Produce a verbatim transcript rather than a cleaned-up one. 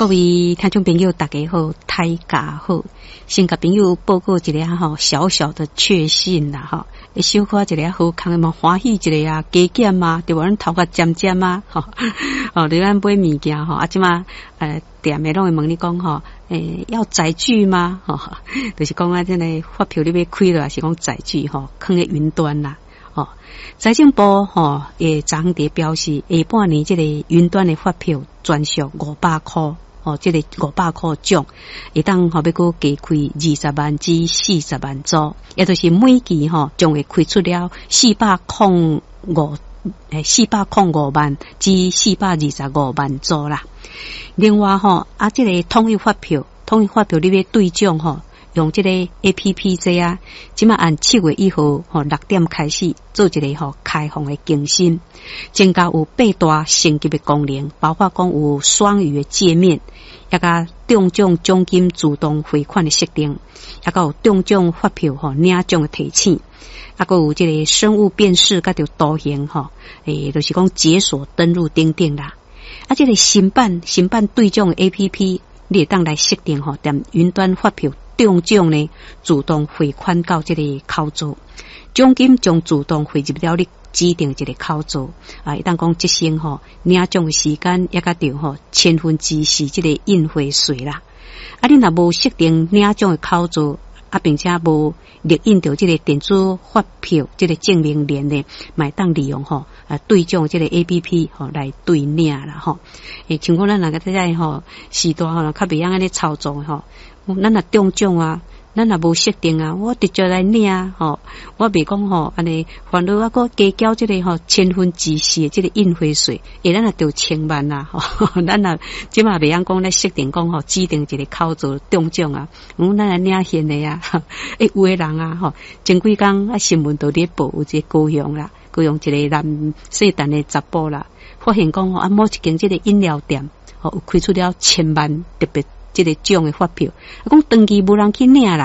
各位听众朋友大家好，大家好，先甲朋友报告一个吼小小的确信啦吼，会小可一个好康的嘛欢喜一个啊，加减啊，对无咱头壳尖尖啊，吼，哦，你咱买物件吼，啊即嘛呃店诶拢会问你讲吼，诶要载具吗？吼，就是讲啊，这个发票你要开了，还是讲载具吼，放喺云端啦。哦，财政部吼也昨昏伫表示，下半年这个云端的发票专属五百块，哦，这个五百块奖，会当后要搁加开二十万至四十万组，也就是每期吼将会开出了四百空五诶四百空五万至四百二十五万组啦。另外吼啊，这个统一发票，统一发票你要兑奖吼。用这个 A P P 这啊，即马按七月一号吼六点开始做一个吼开放的更新，增加有八大升级的功能，包括讲有双语的界面，也甲中奖奖金自动汇款的设定，也甲有中奖发票吼领奖的提醒，啊个有这个生物辨识甲着图形吼，诶，就是讲解锁登录等等啦。啊，这个新版新版兑奖的 A P P， 你会当来设定吼，踮云端发票。中奖呢，自动汇款到这个口座，奖金将自动汇入了你指定一个口座。啊，一旦讲即生吼领奖的时间，也甲着吼千分之四这个印花税啦。啊，你若无设定领奖的口座，啊，并且无列印到这个电子发票这个证明链呢，买当利用吼啊兑奖这个 A P P 吼来兑领啦吼。诶，像讲咱那个在吼时代吼，较袂晓安尼操作吼。咱若中奖啊，咱若无设定啊，我直接来领啊，吼，我袂讲吼，安尼烦恼我搁加交这个吼千分之四这个印花税，诶，咱若着千万啦，吼，咱若即马袂晓讲来设定讲吼指定一个口座中奖啊，嗯，咱来领现的啊，诶，有诶人啊，吼，前几工啊新闻都伫报有一个高雄啦，高雄一个男细蛋的查甫啦，发现讲吼啊某一间这个饮料店，吼有开出了千万特别。这个奖的发票，讲长期无人去领啦。